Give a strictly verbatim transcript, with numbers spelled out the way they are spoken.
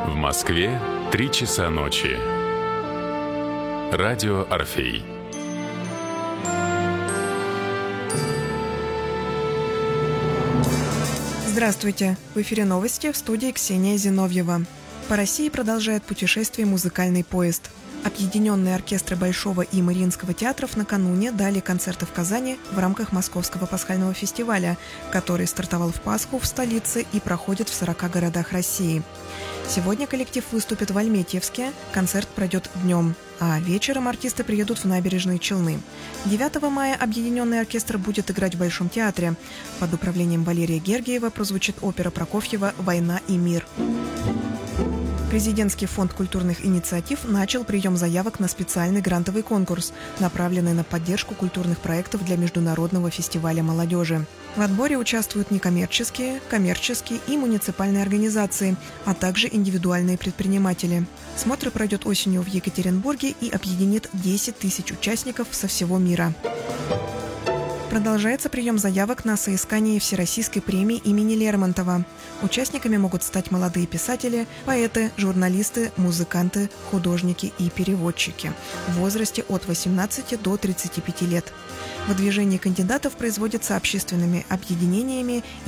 В Москве три часа ночи. Радио «Орфей». Здравствуйте! В эфире новости, в студии Ксения Зиновьева. По России продолжает путешествие музыкальный поезд. Объединенные оркестры Большого и Мариинского театров накануне дали концерты в Казани в рамках Московского пасхального фестиваля, который стартовал в Пасху в столице и проходит в сорока городах России. Сегодня коллектив выступит в Альметьевске, концерт пройдет днем, а вечером артисты приедут в Набережные Челны. девятого мая Объединенный оркестр будет играть в Большом театре. Под управлением Валерия Гергиева прозвучит опера Прокофьева «Война и мир». Президентский фонд культурных инициатив начал прием заявок на специальный грантовый конкурс, направленный на поддержку культурных проектов для Международного фестиваля молодежи. В отборе участвуют некоммерческие, коммерческие и муниципальные организации, а также индивидуальные предприниматели. Смотр пройдет осенью в Екатеринбурге и объединит десять тысяч участников со всего мира. Продолжается прием заявок на соискание Всероссийской премии имени Лермонтова. Участниками могут стать молодые писатели, поэты, журналисты, музыканты, художники и переводчики в возрасте от восемнадцати до тридцати пяти лет. Выдвижение кандидатов производится общественными объединениями